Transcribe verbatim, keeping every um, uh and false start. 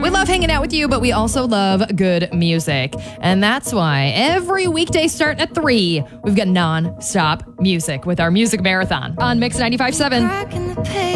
We love hanging out with you, but we also love good music. And that's why every weekday starting at three, we've got non-stop music with our music marathon on Mix ninety-five point seven.